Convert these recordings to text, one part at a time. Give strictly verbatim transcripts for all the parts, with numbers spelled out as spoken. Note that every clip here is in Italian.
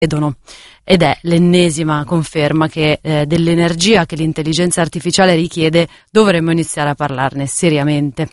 vedono. Ed è l'ennesima conferma che eh, dell'energia che l'intelligenza artificiale richiede dovremmo iniziare a parlarne seriamente.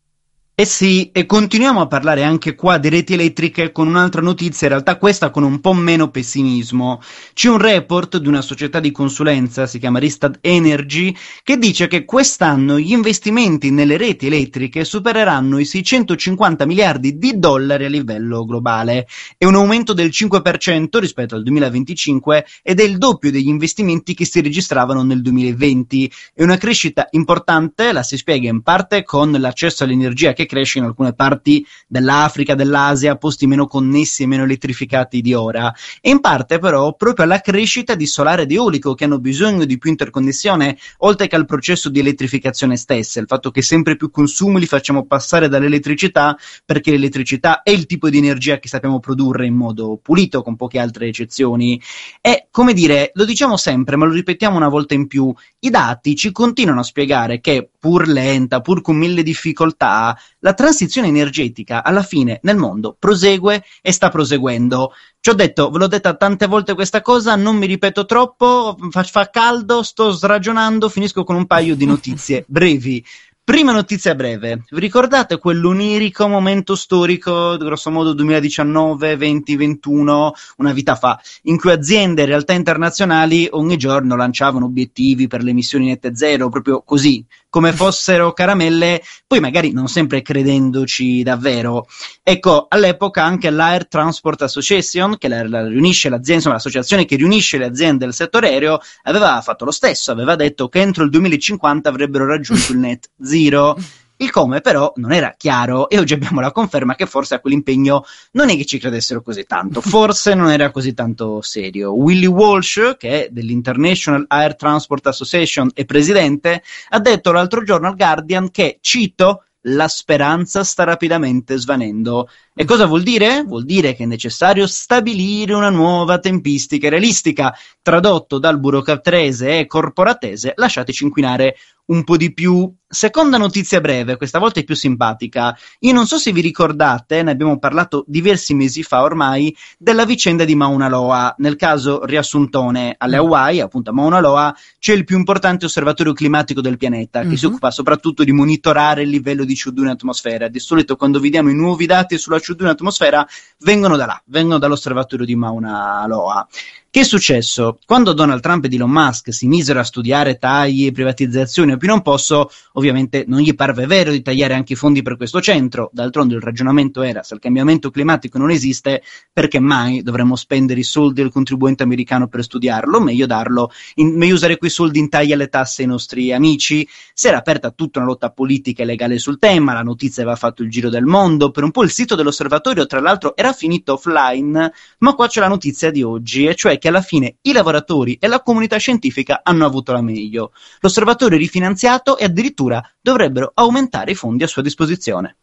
Eh sì, e continuiamo a parlare anche qua di reti elettriche con un'altra notizia, in realtà questa con un po' meno pessimismo. C'è un report di una società di consulenza, si chiama Rystad Energy, che dice che quest'anno gli investimenti nelle reti elettriche supereranno i seicentocinquanta miliardi di dollari a livello globale. È un aumento del cinque per cento rispetto al duemilaventicinque ed è il doppio degli investimenti che si registravano nel duemilaventi. È una crescita importante, la si spiega in parte con l'accesso all'energia che cresce in alcune parti dell'Africa, dell'Asia, posti meno connessi e meno elettrificati di ora, e in parte però proprio alla crescita di solare ed eolico, che hanno bisogno di più interconnessione, oltre che al processo di elettrificazione stessa, il fatto che sempre più consumi li facciamo passare dall'elettricità, perché l'elettricità è il tipo di energia che sappiamo produrre in modo pulito, con poche altre eccezioni. E, come dire, lo diciamo sempre, ma lo ripetiamo una volta in più, i dati ci continuano a spiegare che, pur lenta, pur con mille difficoltà, la transizione energetica alla fine nel mondo prosegue e sta proseguendo. Ci ho detto, ve l'ho detta tante volte questa cosa, non mi ripeto troppo, fa, fa caldo, sto sragionando, finisco con un paio di notizie brevi. Prima notizia breve, vi ricordate quell'onirico momento storico, grosso modo duemiladiciannove, venti, ventuno, una vita fa, in cui aziende e realtà internazionali ogni giorno lanciavano obiettivi per le emissioni nette zero, proprio così, come fossero caramelle, poi magari non sempre credendoci davvero. Ecco, all'epoca anche l'Air Transport Association, che la, la riunisce l'azienda, insomma l'associazione che riunisce le aziende del settore aereo, aveva fatto lo stesso, aveva detto che entro il duemilacinquanta avrebbero raggiunto il net zero. Il come però non era chiaro e oggi abbiamo la conferma che forse a quell'impegno non è che ci credessero così tanto, forse non era così tanto serio. Willie Walsh, che è dell'International Air Transport Association e presidente, ha detto l'altro giorno al Guardian che, cito, la speranza sta rapidamente svanendo. E cosa vuol dire? Vuol dire che è necessario stabilire una nuova tempistica realistica. Tradotto dal burocratese e corporatese, lasciateci inquinare un po' di più. Seconda notizia breve, questa volta è più simpatica. Io non so se vi ricordate, ne abbiamo parlato diversi mesi fa ormai, della vicenda di Mauna Loa. Nel caso riassuntone, alle Hawaii, appunto a Mauna Loa, c'è il più importante osservatorio climatico del pianeta, che mm-hmm. si occupa soprattutto di monitorare il livello di C O due in atmosfera. Di solito quando vediamo i nuovi dati sulla C O due in atmosfera vengono da là, vengono dall'osservatorio di Mauna Loa. Che è successo? Quando Donald Trump ed Elon Musk si misero a studiare tagli e privatizzazioni a più non posso, ovviamente non gli parve vero di tagliare anche i fondi per questo centro. D'altronde il ragionamento era: se il cambiamento climatico non esiste, perché mai dovremmo spendere i soldi del contribuente americano per studiarlo? Meglio darlo, in, meglio usare quei soldi in tagli alle tasse ai nostri amici. Si era aperta tutta una lotta politica e legale sul tema, la notizia aveva fatto il giro del mondo, per un po' il sito dell'osservatorio tra l'altro era finito offline, ma qua c'è la notizia di oggi, e cioè che alla fine i lavoratori e la comunità scientifica hanno avuto la meglio. L'osservatorio è rifinanziato e addirittura dovrebbero aumentare i fondi a sua disposizione.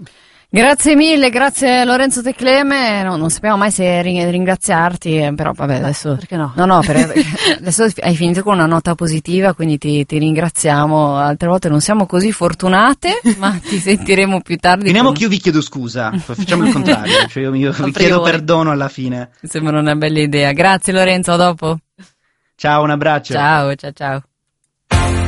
Grazie mille, grazie Lorenzo Tecleme. No, non sappiamo mai se ringraziarti, però vabbè, adesso perché no? No, no, per, adesso hai finito con una nota positiva, quindi ti, ti ringraziamo. Altre volte non siamo così fortunate, ma ti sentiremo più tardi. Finiamo con... che io vi chiedo scusa, facciamo il contrario, cioè io, io vi chiedo perdono alla fine. Mi sembra una bella idea. Grazie Lorenzo, a dopo. Ciao, un abbraccio. Ciao, ciao, ciao.